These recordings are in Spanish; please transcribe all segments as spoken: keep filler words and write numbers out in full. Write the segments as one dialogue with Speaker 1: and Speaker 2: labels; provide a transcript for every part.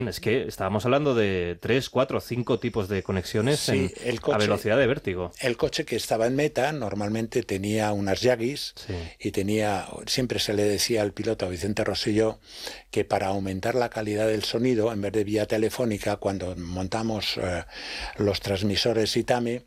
Speaker 1: Es que estábamos hablando de tres, cuatro, cinco tipos de conexiones
Speaker 2: sí,
Speaker 1: en,
Speaker 2: el coche,
Speaker 1: a velocidad de vértigo.
Speaker 2: El coche que estaba en meta normalmente tenía unas Yagis
Speaker 1: sí.
Speaker 2: y tenía, siempre se le decía al piloto Vicente Rosselló que para aumentar la calidad del sonido, en vez de vía telefónica, cuando montamos eh, los transmisores ITAME,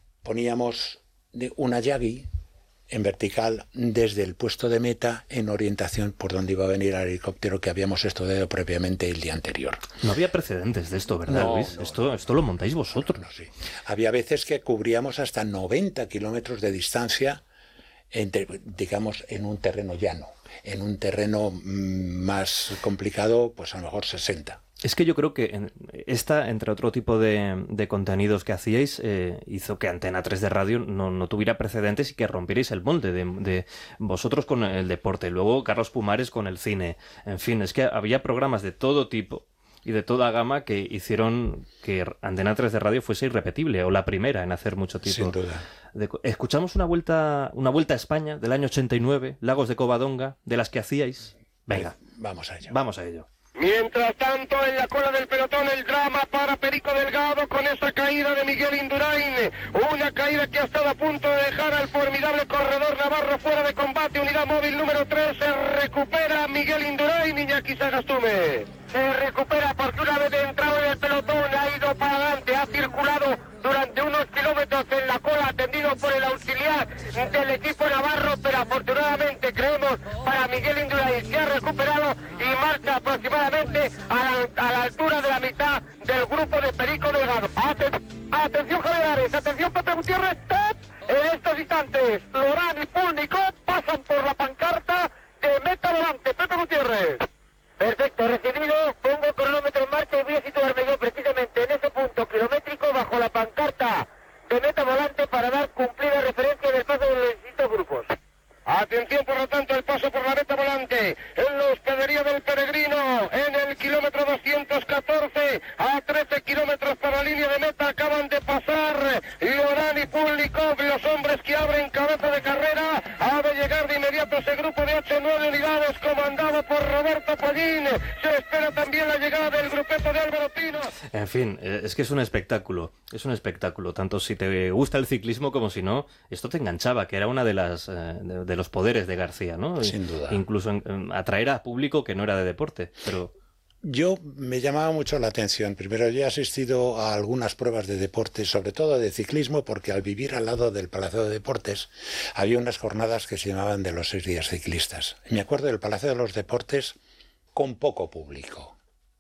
Speaker 2: poníamos una Yagi en vertical desde el puesto de meta en orientación por donde iba a venir el helicóptero que habíamos estudiado previamente el día anterior.
Speaker 1: No había precedentes de esto, ¿verdad,
Speaker 2: no,
Speaker 1: Luis?
Speaker 2: No,
Speaker 1: esto,
Speaker 2: no,
Speaker 1: esto lo montáis vosotros.
Speaker 2: No, no, sí. Había veces que cubríamos hasta noventa kilómetros de distancia, entre, digamos, en un terreno llano. En un terreno mmm, más complicado, pues a lo mejor sesenta.
Speaker 1: Es que yo creo que esta, entre otro tipo de, de contenidos que hacíais, eh, hizo que Antena tres de Radio no, no tuviera precedentes y que rompierais el molde de, de vosotros con el deporte, luego Carlos Pumares con el cine. En fin, es que había programas de todo tipo y de toda gama que hicieron que Antena tres de Radio fuese irrepetible, o la primera en hacer mucho tipo.
Speaker 2: Sin duda.
Speaker 1: De, escuchamos una vuelta, una vuelta a España del año ochenta y nueve, Lagos de Covadonga, de las que hacíais. Venga,
Speaker 2: vamos a ello.
Speaker 1: Vamos a ello.
Speaker 3: Mientras tanto, en la cola del pelotón, el drama para Perico Delgado con esa caída de Miguel Indurain. Una caída que ha estado a punto de dejar al formidable corredor navarro fuera de combate. Unidad móvil número tres, se recupera Miguel Indurain, Iñaki Sagastume. Se recupera porque una vez entrado en el pelotón ha ido para adelante, ha circulado durante unos kilómetros en la cola, atendido por el auxiliar del equipo navarro, pero afortunadamente creemos para Miguel Indurain se ha recuperado y marcha aproximadamente a la, a la altura de la mitad del grupo de Perico Delgado. Aten atención Javier Ares, atención Pepe Gutiérrez, ¡top! En estos instantes, Lorán y Púlnico pasan por la pancarta de meta volante. Pepe Gutiérrez. Perfecto, recibido, pongo cronómetro en marcha y voy a situarme yo precisamente en ese punto kilométrico bajo la pancarta de meta volante para dar cumplida referencia del paso de los distintos grupos. Atención, por lo tanto, el paso por la meta volante en la hospedería del Peregrino, en el kilómetro doscientos catorce, a trece kilómetros para la línea de meta, acaban de pasar Lorán y Púlnikov, los hombres que abren cabeza de carrera. Ha de llegar de inmediato ese grupo de ocho o nueve unidades comandado por Roberto Pollín. Se espera también la llegada del grupeto de Álvaro Pino.
Speaker 1: En fin, es que es un espectáculo, es un espectáculo, tanto si te gusta el ciclismo como si no. Esto te enganchaba, que era una de las de, de los poderes de García, ¿no?
Speaker 2: Sin duda.
Speaker 1: Incluso en, en atraer a público que no era de deporte, pero...
Speaker 2: Yo me llamaba mucho la atención. Primero, yo he asistido a algunas pruebas de deporte, sobre todo de ciclismo, porque al vivir al lado del Palacio de Deportes había unas jornadas que se llamaban de los seis días ciclistas. Y me acuerdo del Palacio de los Deportes con poco público.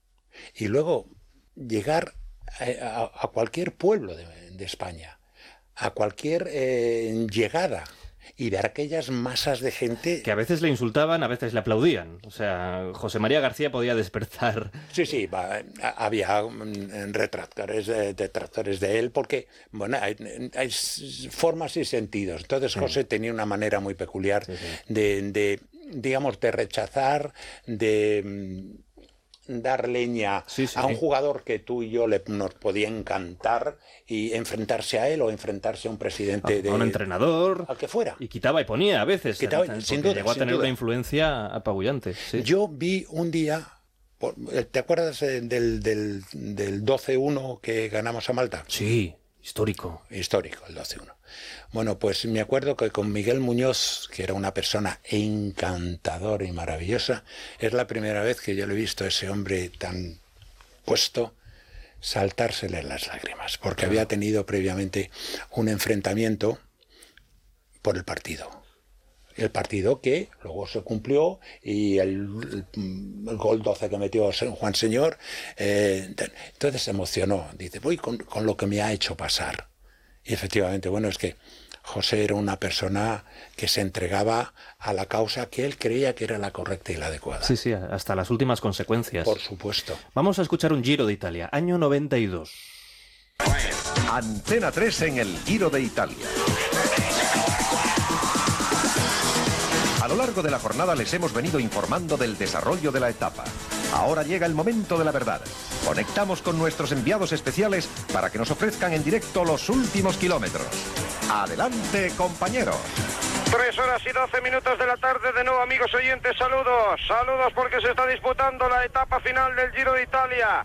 Speaker 2: Y luego llegar a, a, a cualquier pueblo de, de España, a cualquier eh, llegada, y ver aquellas masas de gente...
Speaker 1: Que a veces le insultaban, a veces le aplaudían. O sea, José María García podía despertar...
Speaker 2: Sí, sí, va, había retractores, detractores de él, porque, bueno, hay, hay formas y sentidos. Entonces sí. José tenía una manera muy peculiar sí, sí. De, de, digamos, de rechazar, de... dar leña
Speaker 1: sí, sí,
Speaker 2: a un
Speaker 1: sí.
Speaker 2: jugador que tú y yo le, nos podía encantar y enfrentarse a él o enfrentarse a un presidente
Speaker 1: a,
Speaker 2: de
Speaker 1: a un entrenador
Speaker 2: al que fuera
Speaker 1: y quitaba y ponía a veces
Speaker 2: quitaba,
Speaker 1: en,
Speaker 2: sin duda,
Speaker 1: llegó a
Speaker 2: sin
Speaker 1: tener
Speaker 2: duda.
Speaker 1: una influencia apabullante sí.
Speaker 2: Yo vi un día, ¿te acuerdas del, del, del doce uno que ganamos a Malta?
Speaker 1: Sí, histórico
Speaker 2: histórico el doce uno. Bueno, pues me acuerdo que con Miguel Muñoz, que era una persona encantadora y maravillosa, es la primera vez que yo le he visto a ese hombre tan puesto saltársele las lágrimas, porque había tenido previamente un enfrentamiento por el partido. El partido que luego se cumplió y el, el, el gol doce que metió Juan Señor, eh, entonces se emocionó, dice, voy con, con lo que me ha hecho pasar. Y efectivamente, bueno, es que José era una persona que se entregaba a la causa que él creía que era la correcta y la adecuada.
Speaker 1: Sí, sí, hasta las últimas consecuencias.
Speaker 2: Por supuesto.
Speaker 1: Vamos a escuchar un Giro de Italia, año noventa y dos.
Speaker 4: Antena tres en el Giro de Italia. A lo largo de la jornada les hemos venido informando del desarrollo de la etapa. Ahora llega el momento de la verdad. Conectamos con nuestros enviados especiales para que nos ofrezcan en directo los últimos kilómetros. Adelante, compañeros.
Speaker 3: Tres horas y doce minutos de la tarde de nuevo, amigos oyentes, saludos, saludos porque se está disputando la etapa final del Giro de Italia.